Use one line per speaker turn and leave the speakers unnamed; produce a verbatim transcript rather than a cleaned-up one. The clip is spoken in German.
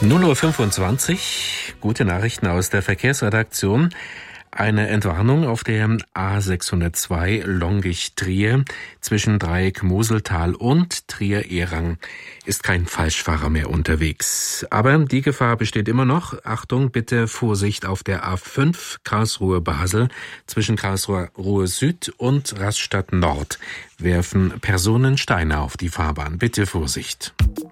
null Uhr fünfundzwanzig, gute Nachrichten aus der Verkehrsredaktion. Eine Entwarnung auf der A sechshundertzwei Longisch-Trier zwischen Dreieck Moseltal und Trier-Ehrang ist kein Falschfahrer mehr unterwegs. Aber die Gefahr besteht immer noch. Achtung, bitte Vorsicht auf der A fünf Karlsruhe-Basel zwischen Karlsruhe Süd und Rastatt Nord werfen Personen Steine auf die Fahrbahn. Bitte Vorsicht.